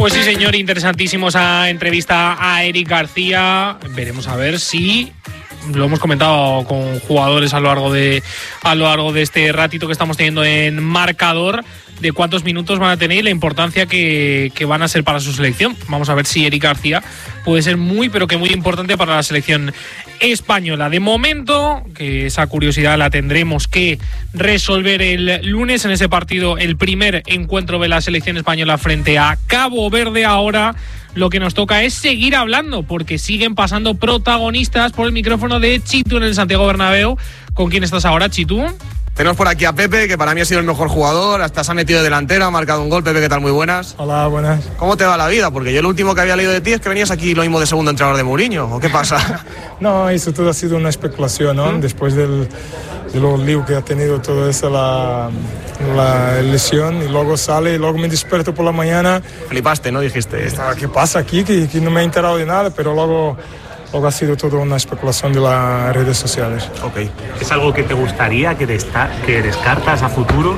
Pues sí, señor, interesantísimo esa entrevista a Eric García. Veremos a ver si... Lo hemos comentado con jugadores a lo largo de este ratito que estamos teniendo en Marcador, de cuántos minutos van a tener y la importancia que van a ser para su selección. Vamos a ver si Eric García puede ser muy, pero que muy importante para la selección española. De momento, que esa curiosidad la tendremos que resolver el lunes en ese partido, el primer encuentro de la selección española frente a Cabo Verde. Ahora lo que nos toca es seguir hablando, porque siguen pasando protagonistas por el micrófono de Chitu en el Santiago Bernabéu. ¿Con quién estás ahora, Chitu? Tenemos por aquí a Pepe, que para mí ha sido el mejor jugador, hasta se ha metido de delantera, ha marcado un gol. Pepe, ¿qué tal? Muy buenas. Hola, buenas. ¿Cómo te va la vida? Porque yo lo último que había leído de ti es que venías aquí lo mismo de segundo entrenador de Mourinho, ¿o qué pasa? No, eso todo ha sido una especulación, ¿no? Después de los líos que ha tenido toda esa la lesión, y luego sale, y luego me despierto por la mañana. Flipaste, ¿no? Dijiste. ¿Qué pasa aquí? Que no me he enterado de nada, pero luego ha sido toda una especulación de las redes sociales. Ok. ¿Es algo que te gustaría, que descartas a futuro?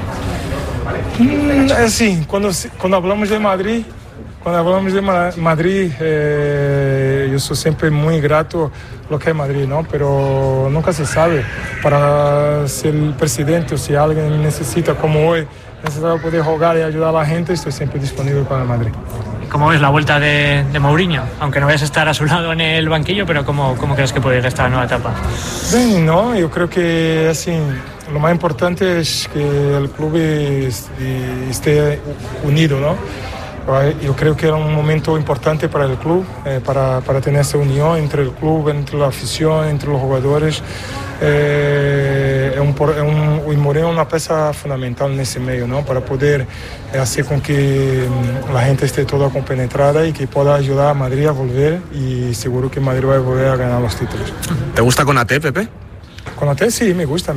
Sí, cuando hablamos de Madrid, yo soy siempre muy grato a lo que es Madrid, ¿no? Pero nunca se sabe. Para ser el presidente o si alguien necesita, como hoy, necesita poder jugar y ayudar a la gente, estoy siempre disponible para Madrid. ¿Cómo ves la vuelta de Mourinho? Aunque no vayas a estar a su lado en el banquillo, pero ¿cómo crees que puede ir esta nueva etapa? Bien, no, yo creo que así, lo más importante es que el club esté unido, ¿no? Yo creo que era un momento importante para el club, para tener esa unión entre el club, entre la afición, entre los jugadores. Y Mourinho es una pieza fundamental en ese medio, ¿no? Para poder hacer con que la gente esté toda compenetrada y que pueda ayudar a Madrid a volver, y seguro que Madrid va a volver a ganar los títulos. ¿Te gusta Konaté, Pepe? Konaté sí, me gusta.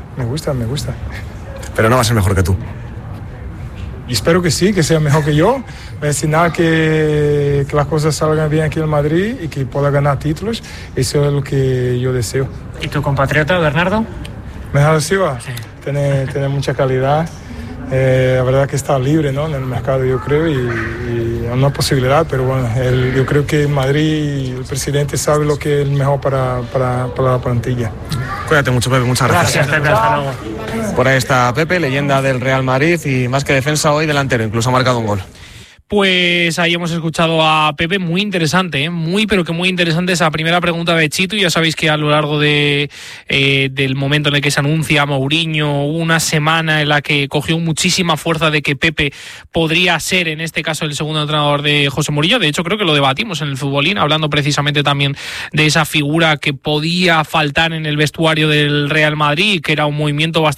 Pero no va a ser mejor que tú. Y espero que sí, que sea mejor que yo. Va a enseñar que las cosas salgan bien aquí en Madrid y que pueda ganar títulos. Eso es lo que yo deseo. ¿Y tu compatriota, Bernardo? Bernardo Silva, sí. Tiene mucha calidad. La verdad que está libre, ¿no? En el mercado, yo creo, y es una posibilidad, pero bueno, yo creo que en Madrid el presidente sabe lo que es mejor para la plantilla. Cuídate mucho, Pepe, muchas gracias. Gracias, Pepe, hasta luego. Por ahí está Pepe, leyenda del Real Madrid y más que defensa hoy, delantero, incluso ha marcado un gol. Pues ahí hemos escuchado a Pepe, muy interesante, muy pero que muy interesante esa primera pregunta de Chitu. Ya sabéis que a lo largo del momento en el que se anuncia Mourinho, hubo una semana en la que cogió muchísima fuerza de que Pepe podría ser, en este caso, el segundo entrenador de José Mourinho. De hecho, creo que lo debatimos en el Futbolín, hablando precisamente también de esa figura que podía faltar en el vestuario del Real Madrid, que era un movimiento bastante